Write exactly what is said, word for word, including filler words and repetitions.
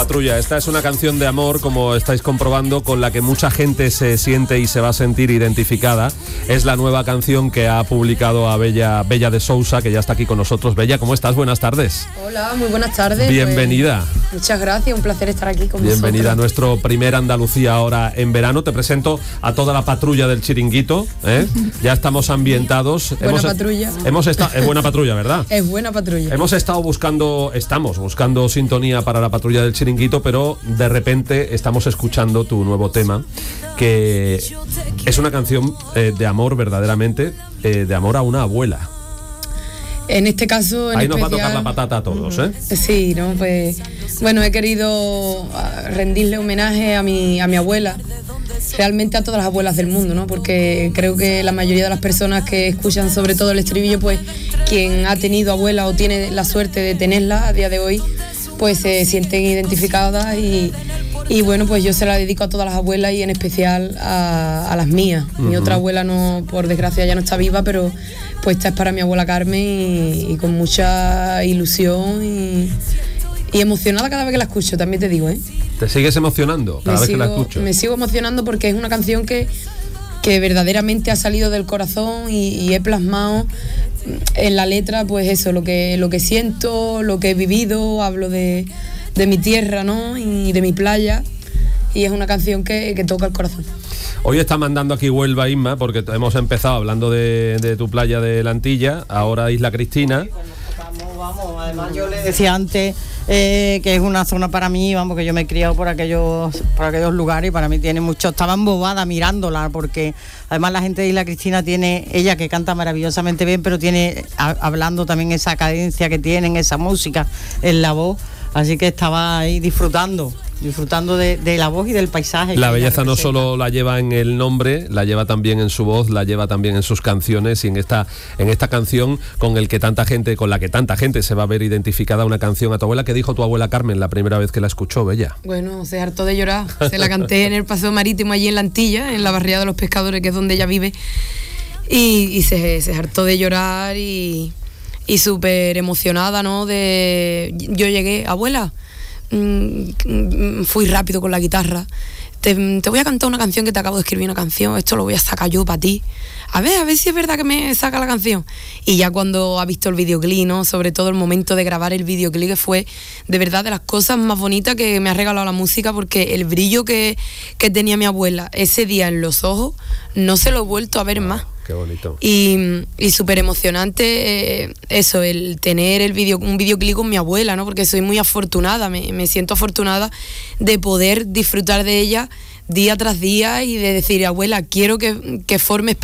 Patrulla, esta es una canción de amor, como estáis comprobando, con la que mucha gente se siente y se va a sentir identificada. Es la nueva canción que ha publicado a Bella, Bella de Sousa, que ya está aquí con nosotros. Bella, ¿cómo estás? Buenas tardes. Hola, muy buenas tardes. Bienvenida. Pues, muchas gracias, un placer estar aquí con vosotros. Bienvenida a nuestro primer Andalucía ahora en verano. Te presento a toda la patrulla del Chiringuito, ¿eh? Ya estamos ambientados. Buena hemos, patrulla. Hemos estado, es buena patrulla, ¿verdad? Es buena patrulla. Hemos estado buscando, estamos buscando sintonía para la patrulla del Chiringuito, pero de repente estamos escuchando tu nuevo tema, que es una canción eh, de amor verdaderamente, eh, de amor a una abuela. En este caso, en Ahí nos especial, va a tocar la patata a todos, ¿eh? Sí, no, pues bueno, he querido rendirle homenaje a mi a mi abuela, realmente a todas las abuelas del mundo, ¿no? Porque creo que la mayoría de las personas que escuchan sobre todo el estribillo, pues quien ha tenido abuela o tiene la suerte de tenerla a día de hoy, pues se sienten identificadas y, y bueno, pues yo se la dedico a todas las abuelas y en especial a, a las mías. Uh-huh. Mi otra abuela, no, por desgracia, ya no está viva, pero pues esta es para mi abuela Carmen y, y con mucha ilusión y, y emocionada cada vez que la escucho, también te digo, ¿eh? ¿Te sigues emocionando cada me vez sigo, que la escucho? Me sigo emocionando porque es una canción que, que verdaderamente ha salido del corazón y, y he plasmado en la letra, pues eso, lo que, lo que siento, lo que he vivido, hablo de, de mi tierra, ¿no? Y de mi playa, y es una canción que, que toca el corazón. Hoy está mandando aquí Huelva, Isma, porque hemos empezado hablando de, de tu playa de la Antilla, ahora Isla Cristina. Vamos, vamos, además yo le decía antes eh, que es una zona para mí, vamos, que yo me he criado por aquellos, por aquellos lugares y para mí tiene mucho, estaba embobada mirándola, porque además la gente de Isla Cristina tiene, ella que canta maravillosamente bien, pero tiene, a, hablando también esa cadencia que tienen, esa música en la voz, así que estaba ahí disfrutando. disfrutando de, de la voz y del paisaje. La belleza no solo la lleva en el nombre, la lleva también en su voz, la lleva también en sus canciones, y en esta en esta canción con el que tanta gente, con la que tanta gente se va a ver identificada, una canción a tu abuela. ¿Qué dijo tu abuela Carmen la primera vez que la escuchó, Bella? Bueno, se hartó de llorar. Se la canté en el paseo marítimo allí en la Antilla, en la barriada de los pescadores, que es donde ella vive, y, y se, se hartó de llorar y, y súper emocionada, ¿no? De yo llegué, abuela, fui rápido con la guitarra, te, te voy a cantar una canción que te acabo de escribir, una canción, esto lo voy a sacar yo para ti, a ver, a ver si es verdad que me saca la canción. Y ya cuando ha visto el videoclip, ¿no? Sobre todo el momento de grabar el videoclip, que fue de verdad de las cosas más bonitas que me ha regalado la música, porque el brillo que, que tenía mi abuela ese día en los ojos no se lo he vuelto a ver más. Qué bonito. Y, y súper emocionante eh, eso, el tener el video, un videoclip con mi abuela, ¿no? Porque soy muy afortunada, me, me siento afortunada de poder disfrutar de ella día tras día y de decir, abuela, quiero que, que formes parte